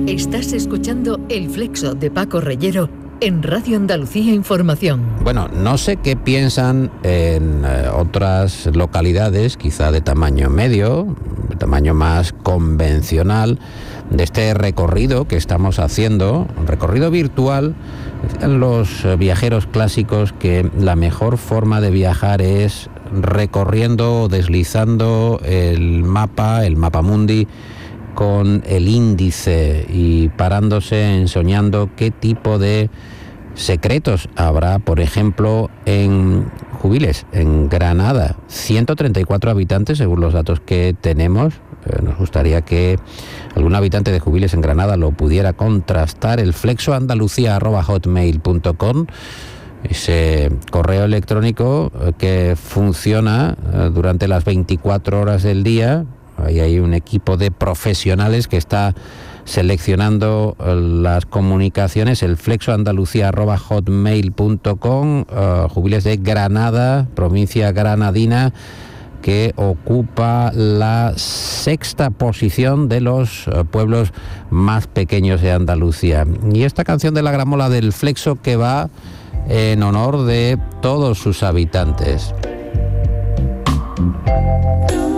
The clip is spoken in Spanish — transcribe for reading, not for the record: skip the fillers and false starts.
Estás escuchando El Flexo de Paco Reyero en Radio Andalucía Información. Bueno, no sé qué piensan en otras localidades, quizá de tamaño medio, de tamaño más convencional, de este recorrido que estamos haciendo, un recorrido virtual. Decían los viajeros clásicos que la mejor forma de viajar es recorriendo, deslizando el mapamundi, con el índice y parándose, soñando qué tipo de secretos habrá, por ejemplo, en Jubiles, en Granada. 134 habitantes, según los datos que tenemos. Nos gustaría que algún habitante de Jubiles en Granada lo pudiera contrastar. El flexoandalucía@hotmail.com, ese correo electrónico que funciona durante las 24 horas del día. Ahí hay un equipo de profesionales que está seleccionando las comunicaciones. El flexoandalucía@hotmail.com. Jubiles de Granada, provincia granadina, que ocupa la 6ª posición de los pueblos más pequeños de Andalucía. Y esta canción de la gramola del Flexo, que va en honor de todos sus habitantes.